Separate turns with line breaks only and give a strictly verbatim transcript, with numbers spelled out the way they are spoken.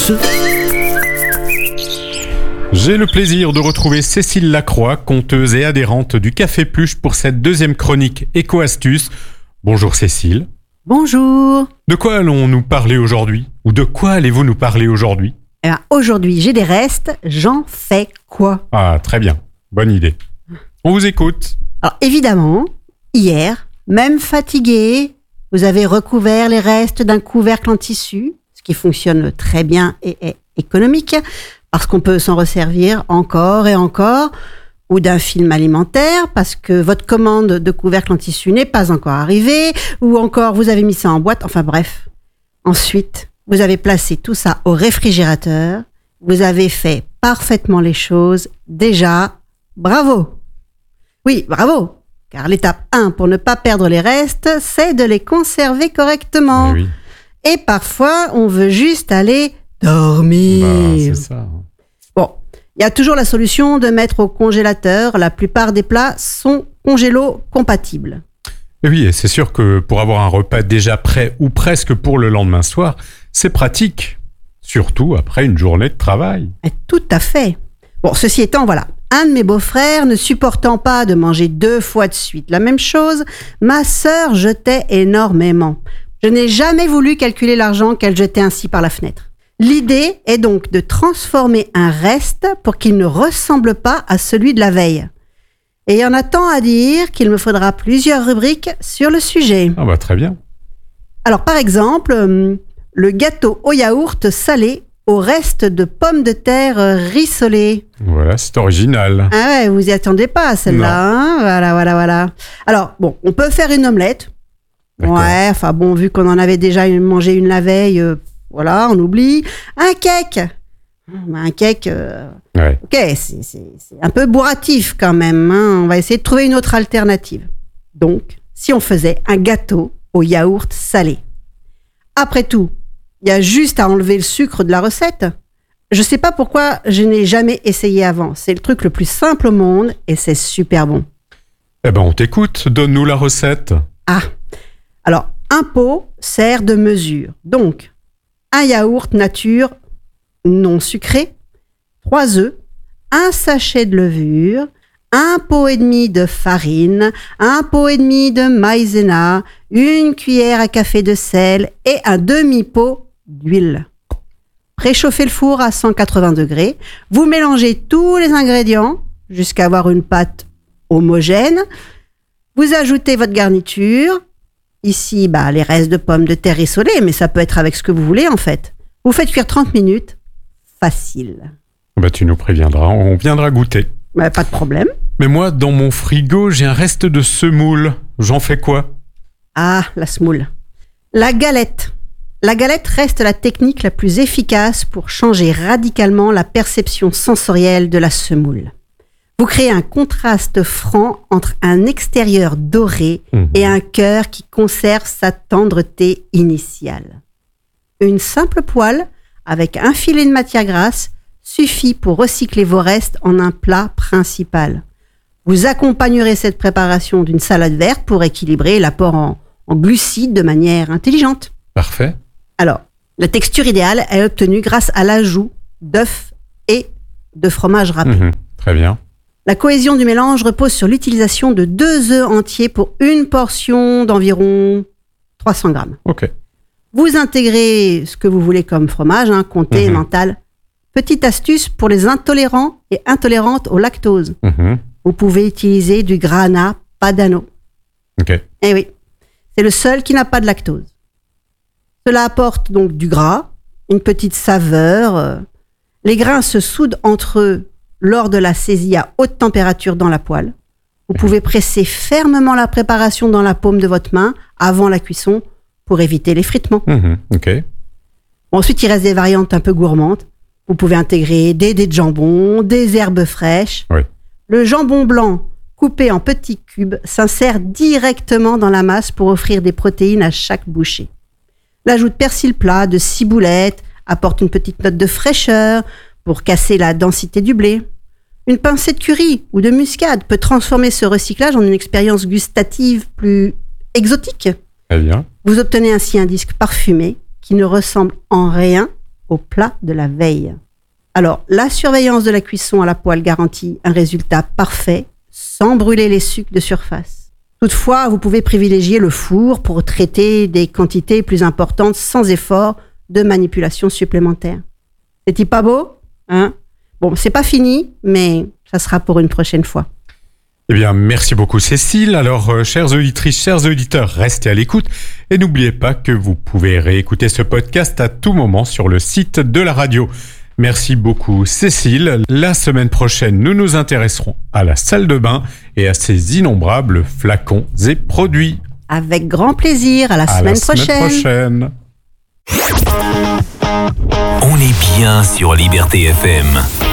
Astuces.
J'ai le plaisir de retrouver Cécile Lacroix, conteuse et adhérente du Café Pluche pour cette deuxième chronique Éco-Astuces. Bonjour Cécile.
Bonjour.
De quoi allons-nous parler aujourd'hui ? Ou de quoi allez-vous nous parler aujourd'hui ?
Eh bien, aujourd'hui, j'ai des restes, j'en fais quoi ?
Ah, très bien. Bonne idée. On vous écoute.
Alors, évidemment, hier, même fatigué, vous avez recouvert les restes d'un couvercle en tissu, ce qui fonctionne très bien et est économique, parce qu'on peut s'en resservir encore et encore, ou d'un film alimentaire, parce que votre commande de couvercle en tissu n'est pas encore arrivée, ou encore vous avez mis ça en boîte, enfin bref. Ensuite, vous avez placé tout ça au réfrigérateur, vous avez fait parfaitement les choses, déjà, bravo. Oui, bravo, car l'étape un pour ne pas perdre les restes, c'est de les conserver correctement.
Eh oui.
Et parfois, on veut juste aller dormir.
Bah, c'est ça.
Bon, il y a toujours la solution de mettre au congélateur. La plupart des plats sont congélo-compatibles.
Et oui, et c'est sûr que pour avoir un repas déjà prêt ou presque pour le lendemain soir, c'est pratique. Surtout après une journée de travail.
Et tout à fait. Bon, ceci étant, voilà. Un de mes beaux-frères, ne supportant pas de manger deux fois de suite la même chose, ma sœur jetait énormément. Je n'ai jamais voulu calculer l'argent qu'elle jetait ainsi par la fenêtre. L'idée est donc de transformer un reste pour qu'il ne ressemble pas à celui de la veille. Et il y en a tant à dire qu'il me faudra plusieurs rubriques sur le sujet.
Ah bah très bien.
Alors par exemple, le gâteau au yaourt salé au reste de pommes de terre rissolées.
Voilà, c'est original.
Ah ouais, vous y attendez pas celle-là, hein ? Voilà, voilà, voilà. Alors bon, on peut faire une omelette.
D'accord.
Ouais, enfin bon, vu qu'on en avait déjà mangé une la veille, euh, voilà, on oublie. Un cake. Un cake, euh,
Ouais.
ok, c'est, c'est, c'est un peu bourratif quand même. Hein. On va essayer de trouver une autre alternative. Donc, si on faisait un gâteau au yaourt salé. Après tout, il y a juste à enlever le sucre de la recette. Je sais pas pourquoi je n'ai jamais essayé avant. C'est le truc le plus simple au monde et c'est super bon.
Eh ben on t'écoute, donne-nous la recette.
Ah, alors un pot sert de mesure. Donc, un yaourt nature non sucré, trois œufs, un sachet de levure, un pot et demi de farine, un pot et demi de maïzena, une cuillère à café de sel et un demi-pot d'huile. Préchauffez le four à cent quatre-vingts degrés. Vous mélangez tous les ingrédients jusqu'à avoir une pâte homogène. Vous ajoutez votre garniture. Ici, bah, les restes de pommes de terre rissolées, mais ça peut être avec ce que vous voulez en fait. Vous faites cuire trente minutes. Facile.
Bah tu nous préviendras, on viendra goûter.
Bah, pas de problème.
Mais moi, dans mon frigo, j'ai un reste de semoule. J'en fais quoi ?
Ah, la semoule. La galette. La galette reste la technique la plus efficace pour changer radicalement la perception sensorielle de la semoule. Vous créez un contraste franc entre un extérieur doré mmh. et un cœur qui conserve sa tendreté initiale. Une simple poêle avec un filet de matière grasse suffit pour recycler vos restes en un plat principal. Vous accompagnerez cette préparation d'une salade verte pour équilibrer l'apport en, en glucides de manière intelligente.
Parfait.
Alors, la texture idéale est obtenue grâce à l'ajout d'œufs et de fromage râpé.
Mmh, très bien.
La cohésion du mélange repose sur l'utilisation de deux œufs entiers pour une portion d'environ trois cents grammes.
Ok.
Vous intégrez ce que vous voulez comme fromage, hein, comté, mmh. mental. Petite astuce pour les intolérants et intolérantes au lactose.
Mmh.
Vous pouvez utiliser du grana padano.
Ok.
Eh oui, c'est le seul qui n'a pas de lactose. Cela apporte donc du gras, une petite saveur. Les grains se soudent entre eux lors de la saisie à haute température dans la poêle. Vous pouvez presser fermement la préparation dans la paume de votre main avant la cuisson pour éviter l'effritement.
Mmh, ok.
Ensuite, il reste des variantes un peu gourmandes. Vous pouvez intégrer des dés de jambon, des herbes fraîches.
Oui.
Le jambon blanc coupé en petits cubes s'insère directement dans la masse pour offrir des protéines à chaque bouchée. L'ajout de persil plat, de ciboulette apporte une petite note de fraîcheur pour casser la densité du blé. Une pincée de curry ou de muscade peut transformer ce recyclage en une expérience gustative plus exotique.
Très bien.
Vous obtenez ainsi un disque parfumé qui ne ressemble en rien au plat de la veille. Alors, la surveillance de la cuisson à la poêle garantit un résultat parfait, sans brûler les sucs de surface. Toutefois, vous pouvez privilégier le four pour traiter des quantités plus importantes sans effort de manipulation supplémentaire. C'est-il pas beau, hein? Bon, c'est pas fini, mais ça sera pour une prochaine fois.
Eh bien, merci beaucoup Cécile. Alors, euh, chères auditrices, chers auditeurs, restez à l'écoute et n'oubliez pas que vous pouvez réécouter ce podcast à tout moment sur le site de la radio. Merci beaucoup Cécile. La semaine prochaine, nous nous intéresserons à la salle de bain et à ses innombrables flacons et produits.
Avec grand plaisir, à la
à
semaine
la
prochaine.
Semaine prochaine.
On est bien sur Liberté F M.